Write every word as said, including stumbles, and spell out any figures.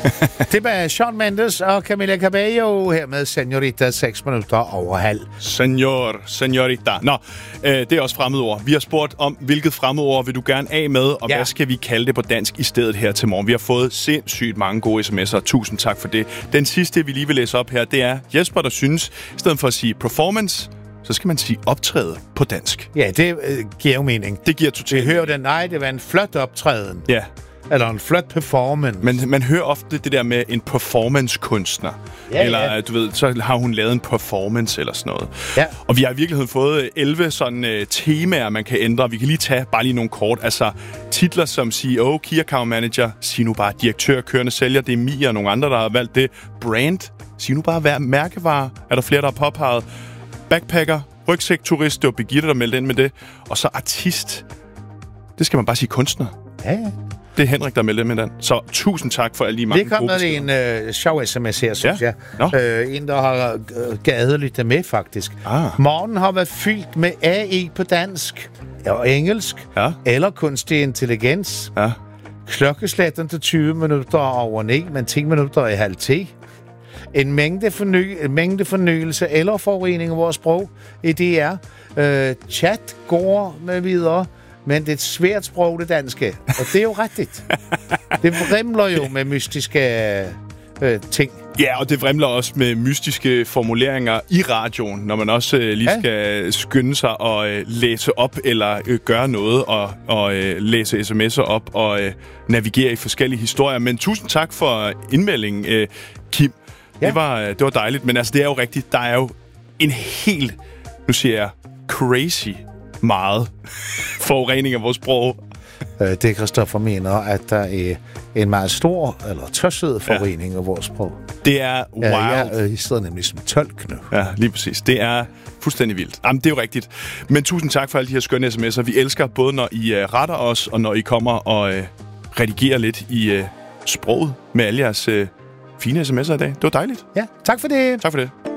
Det var Shawn Mendes og Camila Cabello her med Senorita, seks minutter over halv. Senor, senorita. Nå, øh, det er også fremmedord. Vi har spurgt om, hvilket fremmedord vil du gerne af med, og ja. hvad skal vi kalde det på dansk i stedet her til morgen. Vi har fået sindssygt mange gode sms'er. Tusind tak for det. Den sidste, vi lige vil læse op her, det er Jesper, der synes, i stedet for at sige performance, så skal man sige optræde på dansk. Ja, det øh, giver jo mening. Det giver totalt. Vi hører den, nej, det var en flot optræden. Ja. Eller en flot performance. Men man hører ofte det der med en performance-kunstner. Ja, eller, ja. du ved, så har hun lavet en performance eller sådan noget. Ja. Og vi har i virkeligheden fået elleve sådan uh, temaer, man kan ændre. Vi kan lige tage bare lige nogle kort. Altså titler som C E O, Key Account Manager, sig nu bare direktør, kørende sælger. Det er Mia og nogle andre, der har valgt det. Brand, sig nu bare hver mærkevare. Er der flere, der har påpeget. Backpacker, rygsækturist, det var Birgitte, der meldte ind med det. Og så artist. Det skal man bare sige kunstner. Ja, ja. Det er Henrik, der meldte med den. Så tusind tak for alle de mange gode beskeder. Det kom der en øh, sjov sms her, synes ja. jeg. Øh, en, der har øh, gadet lidt med, faktisk. Ah. Morgen har været fyldt med A I på dansk og engelsk, ja. eller kunstig intelligens. Ja. Klokkeslætten til tyve minutter over ni, men ti minutter i halv ti. En mængde, forny- en mængde fornyelse eller forurening af vores sprog i D R. Øh, chat går med videre. Men det er et svært sprog, det danske. Og det er jo rigtigt. Det vrimler jo med mystiske øh, ting. Ja, og det vrimler også med mystiske formuleringer i radioen, når man også øh, lige ja. skal skynde sig og øh, læse op eller øh, gøre noget og, og øh, læse sms'er op og øh, navigere i forskellige historier. Men tusind tak for indmeldingen, øh, Kim. Ja. Det, var, det var dejligt, men altså, det er jo rigtigt. Der er jo en helt, nu siger jeg, crazy meget forurening af vores sprog. Det Christoffer mener, at der er en meget stor eller tørset forurening ja. af vores sprog. Det er wow. Ja, jeg øh, sidder nemlig som tolk nu. Ja, lige præcis. Det er fuldstændig vildt. Jamen, det er jo rigtigt. Men tusind tak for alle de her skønne sms'er. Vi elsker både, når I uh, retter os, og når I kommer og uh, redigerer lidt i uh, sproget med alle jeres uh, fine sms'er i dag. Det var dejligt. Ja, tak for det. Tak for det.